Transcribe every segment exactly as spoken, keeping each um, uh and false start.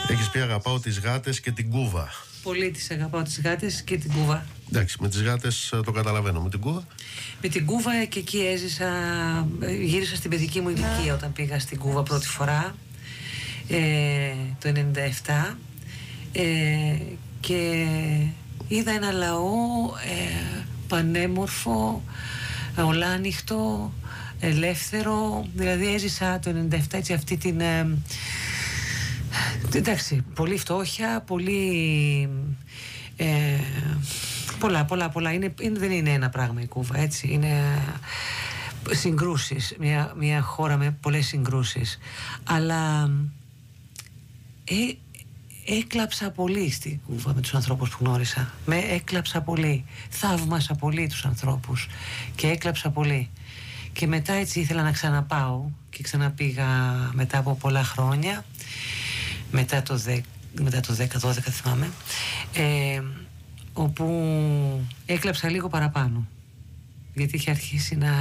Έχεις πει αγαπάω τις γάτες και την Κούβα. Πολύ τις αγαπάω τις γάτες και την Κούβα. Εντάξει, με τις γάτες το καταλαβαίνω. Με την Κούβα? Με την Κούβα και εκεί έζησα, γύρισα στην παιδική μου ηλικία όταν πήγα στην Κούβα πρώτη φορά, ε, το ενενήντα επτά, ε, και είδα ένα λαό ε, πανέμορφο, ολάνυχτο, ελεύθερο. Δηλαδή έζησα το ενενήντα επτά έτσι αυτή την... Ε, εντάξει, πολύ φτώχεια, πολύ... Ε, πολλά, πολλά, πολλά. Είναι, είναι, δεν είναι ένα πράγμα η Κούβα, έτσι. Είναι συγκρούσεις, μια, μια χώρα με πολλές συγκρούσεις. Αλλά ε, έκλαψα πολύ στην Κούβα με τους ανθρώπους που γνώρισα. Με έκλαψα πολύ. Θαύμασα πολύ τους ανθρώπους και έκλαψα πολύ. Και μετά έτσι ήθελα να ξαναπάω και ξαναπήγα μετά από πολλά χρόνια, μετά το δέκα, μετά το δέκα δώδεκα θυμάμαι, ε, όπου έκλαψα λίγο παραπάνω, γιατί είχε αρχίσει να...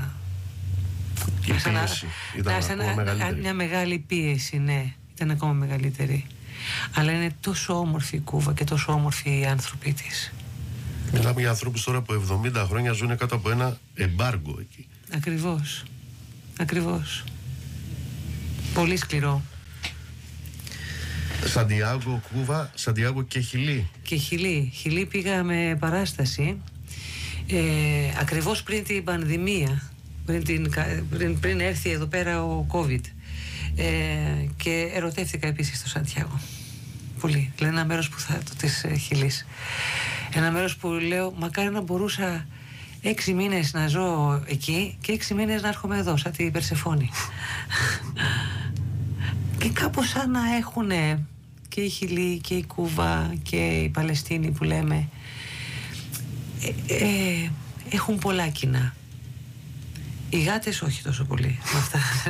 Η πίεση ήταν να, ακόμα μεγαλύτερη. Μια μεγάλη πίεση, ναι, ήταν ακόμα μεγαλύτερη. Αλλά είναι τόσο όμορφη η Κούβα και τόσο όμορφοι οι άνθρωποι της. Μιλάμε για ανθρώπους τώρα που εβδομήντα χρόνια ζουν κάτω από ένα εμπάργκο εκεί. Ακριβώς, ακριβώς. Πολύ σκληρό. Σαντιάγκο, Κούβα, Σαντιάγκο και Χιλή. Και Χιλή. Χιλή πήγα με παράσταση ε, ακριβώς πριν την πανδημία, πριν, την, πριν, πριν έρθει εδώ πέρα ο COVID, ε, και ερωτεύτηκα επίσης στο Σαντιάγκο. Πολύ. Λένε ένα μέρος που θα, το της ε, Χιλής. Ένα μέρος που λέω μακάρι να μπορούσα έξι μήνες να ζω εκεί και έξι μήνες να έρχομαι εδώ σαν την Περσεφόνη. Και κάπως σαν να έχουν και η Χιλή και η Κούβα και η Παλαιστίνη που λέμε, ε, ε, έχουν πολλά κοινά. Οι γάτες όχι τόσο πολύ με αυτά.